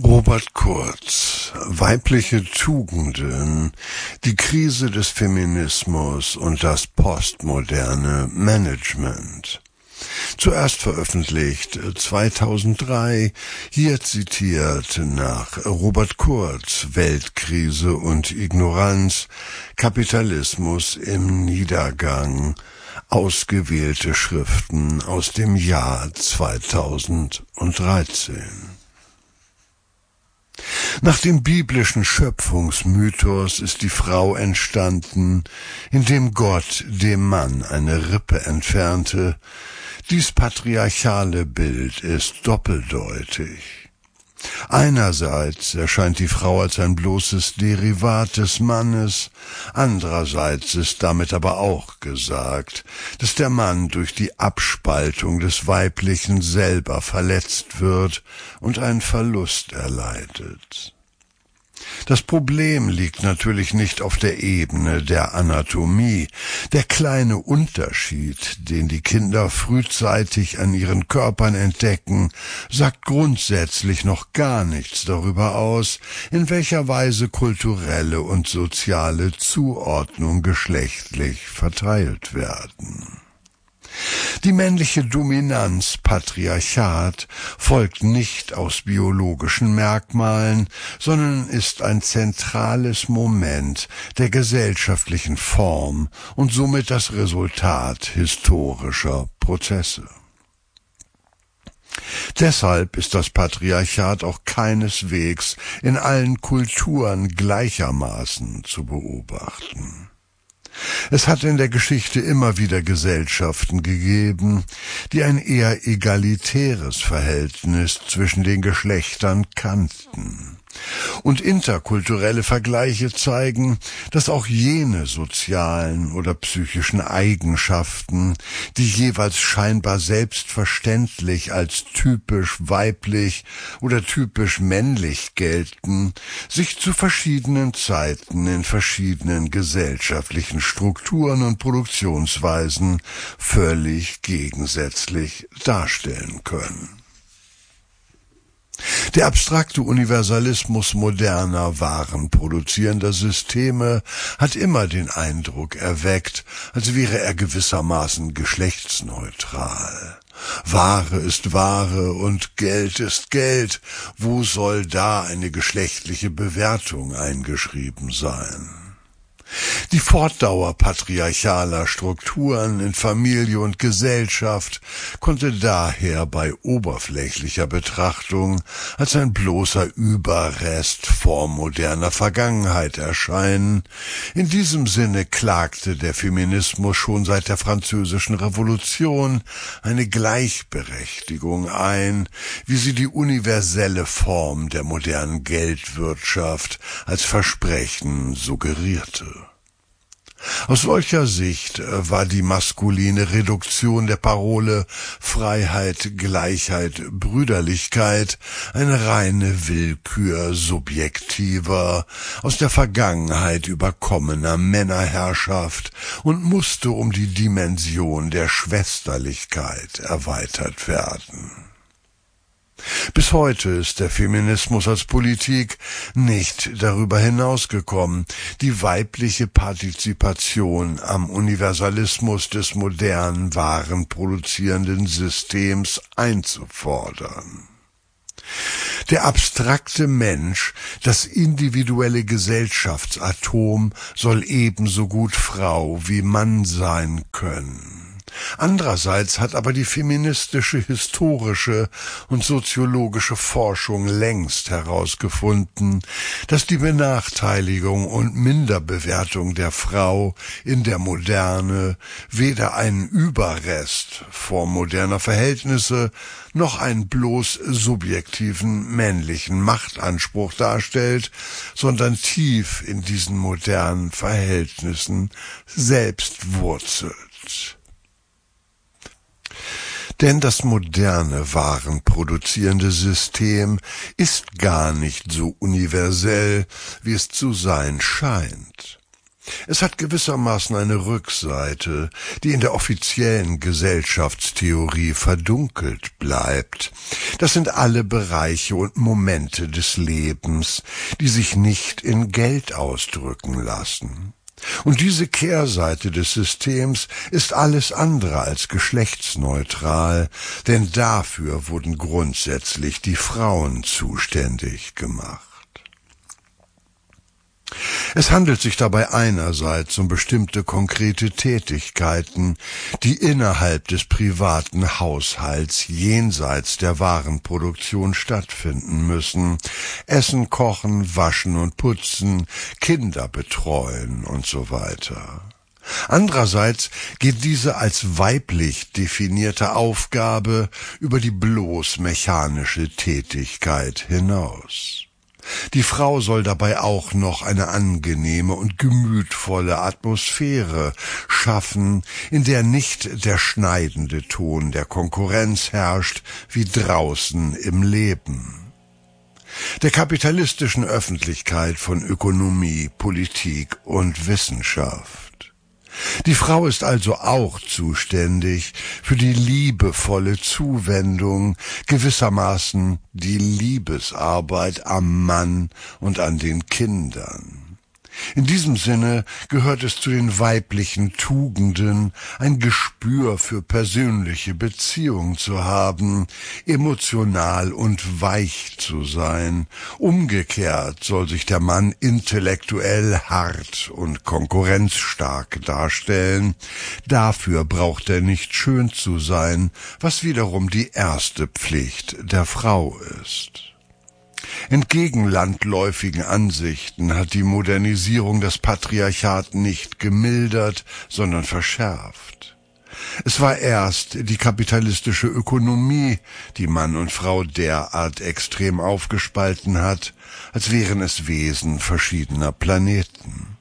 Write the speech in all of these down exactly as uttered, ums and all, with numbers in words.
Robert Kurz, weibliche Tugenden, die Krise des Feminismus und das postmoderne Management. Zuerst veröffentlicht zweitausenddrei, hier zitiert nach Robert Kurz, Weltkrise und Ignoranz, Kapitalismus im Niedergang, ausgewählte Schriften aus dem Jahr zweitausenddreizehn. Nach dem biblischen Schöpfungsmythos ist die Frau entstanden, indem Gott dem Mann eine Rippe entfernte. Dies patriarchale Bild ist doppeldeutig. Einerseits erscheint die Frau als ein bloßes Derivat des Mannes, andererseits ist damit aber auch gesagt, dass der Mann durch die Abspaltung des Weiblichen selber verletzt wird und einen Verlust erleidet. Das Problem liegt natürlich nicht auf der Ebene der Anatomie. Der kleine Unterschied, den die Kinder frühzeitig an ihren Körpern entdecken, sagt grundsätzlich noch gar nichts darüber aus, in welcher Weise kulturelle und soziale Zuordnung geschlechtlich verteilt werden. Die männliche Dominanz, Patriarchat, folgt nicht aus biologischen Merkmalen, sondern ist ein zentrales Moment der gesellschaftlichen Form und somit das Resultat historischer Prozesse. Deshalb ist das Patriarchat auch keineswegs in allen Kulturen gleichermaßen zu beobachten. Es hat in der Geschichte immer wieder Gesellschaften gegeben, die ein eher egalitäres Verhältnis zwischen den Geschlechtern kannten. Und interkulturelle Vergleiche zeigen, dass auch jene sozialen oder psychischen Eigenschaften, die jeweils scheinbar selbstverständlich als typisch weiblich oder typisch männlich gelten, sich zu verschiedenen Zeiten in verschiedenen gesellschaftlichen Strukturen und Produktionsweisen völlig gegensätzlich darstellen können. Der abstrakte Universalismus moderner, warenproduzierender Systeme hat immer den Eindruck erweckt, als wäre er gewissermaßen geschlechtsneutral. Ware ist Ware und Geld ist Geld. Wo soll da eine geschlechtliche Bewertung eingeschrieben sein? Die Fortdauer patriarchaler Strukturen in Familie und Gesellschaft konnte daher bei oberflächlicher Betrachtung als ein bloßer Überrest vormoderner Vergangenheit erscheinen. In diesem Sinne klagte der Feminismus schon seit der Französischen Revolution eine Gleichberechtigung ein, wie sie die universelle Form der modernen Geldwirtschaft als Versprechen suggerierte. Aus solcher Sicht war die maskuline Reduktion der Parole Freiheit, Gleichheit, Brüderlichkeit eine reine Willkür subjektiver, aus der Vergangenheit überkommener Männerherrschaft und musste um die Dimension der Schwesterlichkeit erweitert werden. Bis heute ist der Feminismus als Politik nicht darüber hinausgekommen, die weibliche Partizipation am Universalismus des modernen, warenproduzierenden Systems einzufordern. Der abstrakte Mensch, das individuelle Gesellschaftsatom, soll ebenso gut Frau wie Mann sein können. Andererseits hat aber die feministische, historische und soziologische Forschung längst herausgefunden, dass die Benachteiligung und Minderbewertung der Frau in der Moderne weder einen Überrest vormoderner Verhältnisse noch einen bloß subjektiven männlichen Machtanspruch darstellt, sondern tief in diesen modernen Verhältnissen selbst wurzelt. Denn das moderne, warenproduzierende System ist gar nicht so universell, wie es zu sein scheint. Es hat gewissermaßen eine Rückseite, die in der offiziellen Gesellschaftstheorie verdunkelt bleibt. Das sind alle Bereiche und Momente des Lebens, die sich nicht in Geld ausdrücken lassen. Und diese Kehrseite des Systems ist alles andere als geschlechtsneutral, denn dafür wurden grundsätzlich die Frauen zuständig gemacht. Es handelt sich dabei einerseits um bestimmte konkrete Tätigkeiten, die innerhalb des privaten Haushalts jenseits der Warenproduktion stattfinden müssen. Essen, kochen, waschen und putzen, Kinder betreuen und so weiter. Andererseits geht diese als weiblich definierte Aufgabe über die bloß mechanische Tätigkeit hinaus. Die Frau soll dabei auch noch eine angenehme und gemütvolle Atmosphäre schaffen, in der nicht der schneidende Ton der Konkurrenz herrscht, wie draußen im Leben. Der kapitalistischen Öffentlichkeit von Ökonomie, Politik und Wissenschaft. Die Frau ist also auch zuständig für die liebevolle Zuwendung, gewissermaßen die Liebesarbeit am Mann und an den Kindern. In diesem Sinne gehört es zu den weiblichen Tugenden, ein Gespür für persönliche Beziehung zu haben, emotional und weich zu sein. Umgekehrt soll sich der Mann intellektuell hart und konkurrenzstark darstellen. Dafür braucht er nicht schön zu sein, was wiederum die erste Pflicht der Frau ist. Entgegen landläufigen Ansichten hat die Modernisierung das Patriarchat nicht gemildert, sondern verschärft. Es war erst die kapitalistische Ökonomie, die Mann und Frau derart extrem aufgespalten hat, als wären es Wesen verschiedener Planeten.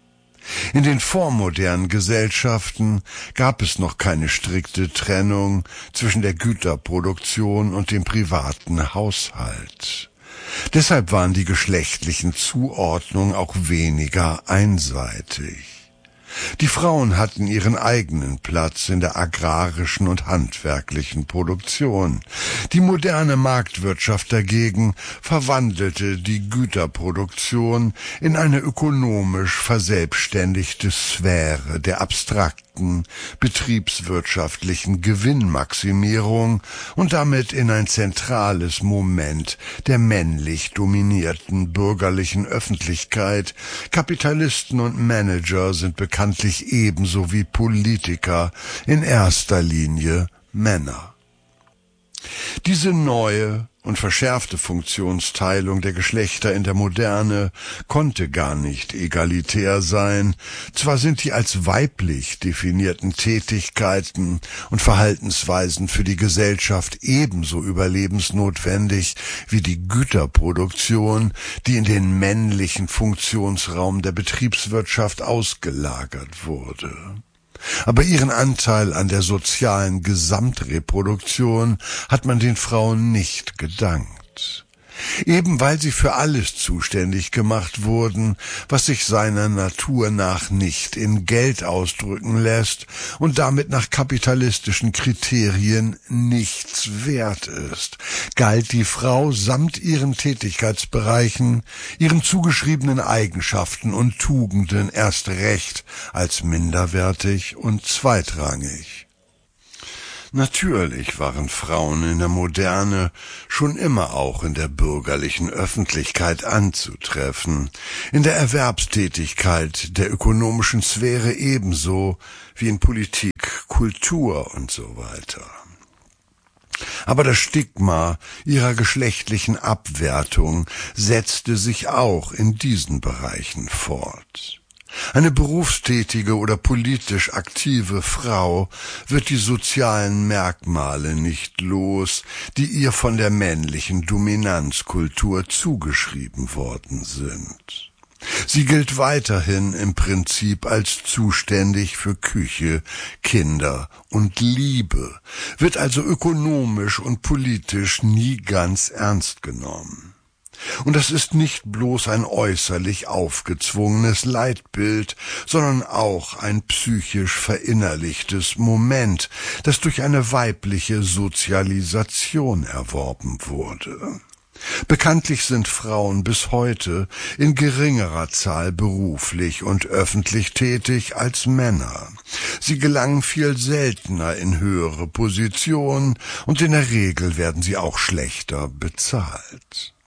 In den vormodernen Gesellschaften gab es noch keine strikte Trennung zwischen der Güterproduktion und dem privaten Haushalt. Deshalb waren die geschlechtlichen Zuordnungen auch weniger einseitig. Die Frauen hatten ihren eigenen Platz in der agrarischen und handwerklichen Produktion. Die moderne Marktwirtschaft dagegen verwandelte die Güterproduktion in eine ökonomisch verselbstständigte Sphäre der abstrakten, betriebswirtschaftlichen Gewinnmaximierung und damit in ein zentrales Moment der männlich dominierten bürgerlichen Öffentlichkeit. Kapitalisten und Manager sind bekanntlich ebenso wie Politiker in erster Linie Männer. Diese neue und verschärfte Funktionsteilung der Geschlechter in der Moderne konnte gar nicht egalitär sein. Zwar sind die als weiblich definierten Tätigkeiten und Verhaltensweisen für die Gesellschaft ebenso überlebensnotwendig wie die Güterproduktion, die in den männlichen Funktionsraum der Betriebswirtschaft ausgelagert wurde. Aber ihren Anteil an der sozialen Gesamtreproduktion hat man den Frauen nicht gedankt. Eben weil sie für alles zuständig gemacht wurden, was sich seiner Natur nach nicht in Geld ausdrücken lässt und damit nach kapitalistischen Kriterien nichts wert ist, galt die Frau samt ihren Tätigkeitsbereichen, ihren zugeschriebenen Eigenschaften und Tugenden erst recht als minderwertig und zweitrangig. Natürlich waren Frauen in der Moderne schon immer auch in der bürgerlichen Öffentlichkeit anzutreffen, in der Erwerbstätigkeit der ökonomischen Sphäre ebenso wie in Politik, Kultur und so weiter. Aber das Stigma ihrer geschlechtlichen Abwertung setzte sich auch in diesen Bereichen fort. Eine berufstätige oder politisch aktive Frau wird die sozialen Merkmale nicht los, die ihr von der männlichen Dominanzkultur zugeschrieben worden sind. Sie gilt weiterhin im Prinzip als zuständig für Küche, Kinder und Liebe, wird also ökonomisch und politisch nie ganz ernst genommen. Und das ist nicht bloß ein äußerlich aufgezwungenes Leitbild, sondern auch ein psychisch verinnerlichtes Moment, das durch eine weibliche Sozialisation erworben wurde. Bekanntlich sind Frauen bis heute in geringerer Zahl beruflich und öffentlich tätig als Männer. Sie gelangen viel seltener in höhere Positionen und in der Regel werden sie auch schlechter bezahlt.